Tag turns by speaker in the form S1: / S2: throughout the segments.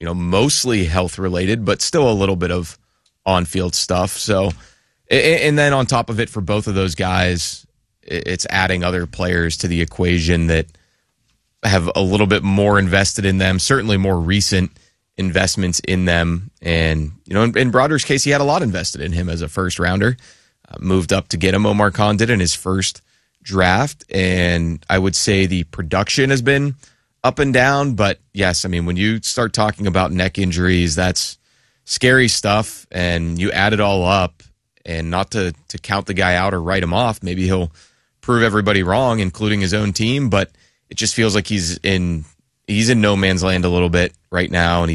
S1: mostly health related, but still a little bit of on-field stuff. So, and then on top of it, for both of those guys, it's adding other players to the equation that have a little bit more invested in them, certainly more recent investments in them. And, in Broderick's case, he had a lot invested in him as a first rounder, moved up to get him. Omar Khan did in his first draft. And I would say the production has been up and down. But yes, when you start talking about neck injuries, that's scary stuff. And you add it all up, and not to count the guy out or write him off. Maybe he'll prove everybody wrong, including his own team. But it just feels like he's in no man's land a little bit right now, and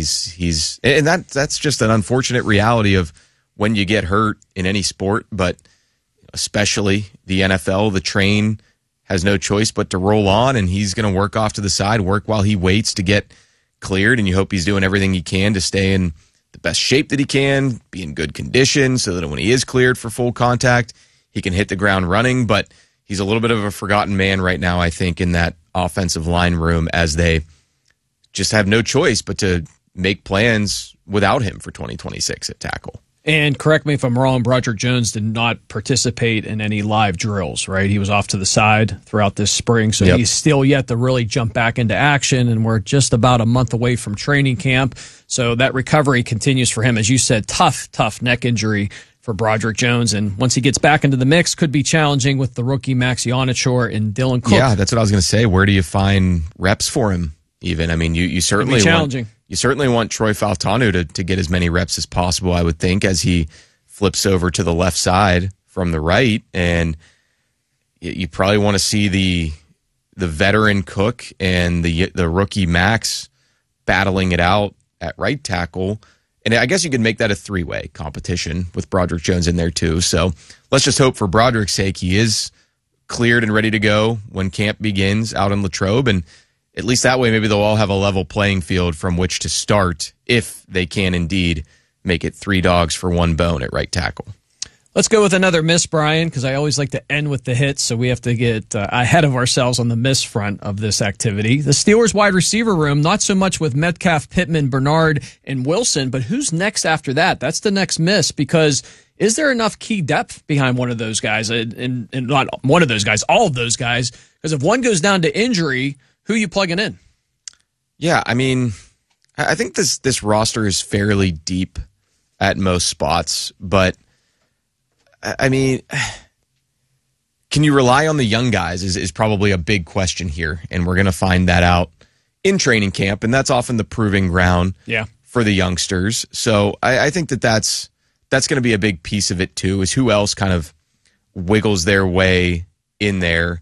S1: that's just an unfortunate reality of when you get hurt in any sport, but especially the NFL. The train has no choice but to roll on, and he's going to work off to the side, work while he waits to get cleared, and you hope he's doing everything he can to stay in the best shape that he can, be in good condition, so that when he is cleared for full contact, he can hit the ground running. But he's a little bit of a forgotten man right now, I think, in that offensive line room, as they just have no choice but to make plans without him for 2026 at tackle.
S2: And correct me if I'm wrong, Broderick Jones did not participate in any live drills, right? He was off to the side throughout this spring, so he's still yet to really jump back into action, and we're just about a month away from training camp. So that recovery continues for him. As you said, tough neck injury for Broderick Jones, and once he gets back into the mix, could be challenging with the rookie Maxi Onachor and Dylan Cook.
S1: Yeah, that's what I was going to say. Where do you find reps for him even? You certainly
S2: challenging.
S1: You certainly want Troy Fautanu to get as many reps as possible, I would think, as he flips over to the left side from the right. And you probably want to see the veteran Cook and the rookie Max battling it out at right tackle. And I guess you could make that a three-way competition with Broderick Jones in there too. So let's just hope for Broderick's sake he is cleared and ready to go when camp begins out in Latrobe. And at least that way, maybe they'll all have a level playing field from which to start, if they can indeed make it 3 dogs for 1 bone at right tackle.
S2: Let's go with another miss, Brian, because I always like to end with the hits, so we have to get ahead of ourselves on the miss front of this activity. The Steelers wide receiver room, not so much with Metcalf, Pittman, Bernard, and Wilson, but who's next after that? That's the next miss, because is there enough key depth behind one of those guys? And not one of those guys, all of those guys, because if one goes down to injury, who are you plugging in?
S1: Yeah, I think this roster is fairly deep at most spots, but can you rely on the young guys is probably a big question here, and we're going to find that out in training camp, and that's often the proving ground for the youngsters. So I think that's going to be a big piece of it too, is who else kind of wiggles their way in there.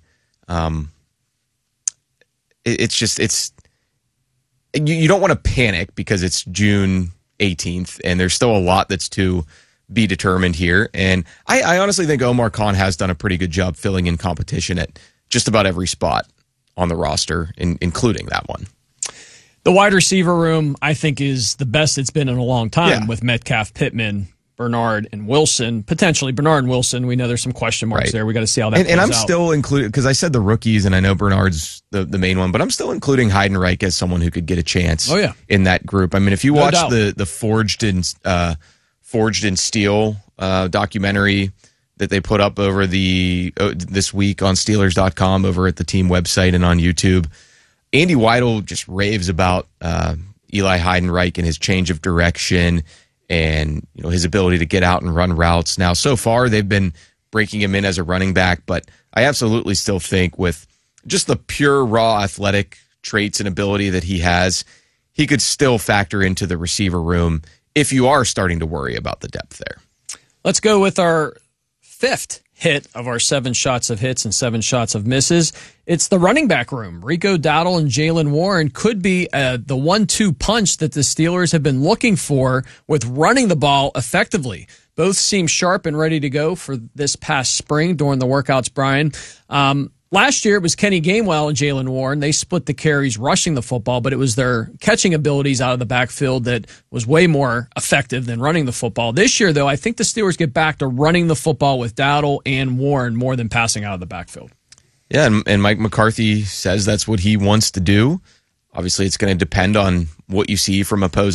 S1: You don't want to panic because it's June 18th and there's still a lot that's to be determined here. And I honestly think Omar Khan has done a pretty good job filling in competition at just about every spot on the roster, including that one.
S2: The wide receiver room, I think, is the best it's been in a long time with Metcalf, Pittman, Bernard, and Wilson. Potentially Bernard and Wilson. We know there's some question marks there. We got to see how that plays out.
S1: And I'm still including, because I said the rookies, and I know Bernard's the main one, but I'm still including Heidenreich as someone who could get a chance in that group. If you watch the Forged in Steel documentary that they put up over this week on Steelers.com, over at the team website and on YouTube, Andy Weidel just raves about Eli Heidenreich and his change of direction and his ability to get out and run routes. Now, so far, they've been breaking him in as a running back, but I absolutely still think with just the pure raw athletic traits and ability that he has, he could still factor into the receiver room if you are starting to worry about the depth there.
S2: Let's go with our 5th hit of our 7 shots of hits and 7 shots of misses. It's the running back room. Rico Dowdle and Jaylen Warren could be the 1-2 punch that the Steelers have been looking for with running the ball effectively. Both seem sharp and ready to go for this past spring during the workouts, Brian. Last year, it was Kenny Gainwell and Jaylen Warren. They split the carries rushing the football, but it was their catching abilities out of the backfield that was way more effective than running the football. This year, though, I think the Steelers get back to running the football with Dowdle and Warren more than passing out of the backfield.
S1: Yeah, and Mike McCarthy says that's what he wants to do. Obviously, it's going to depend on what you see from opposing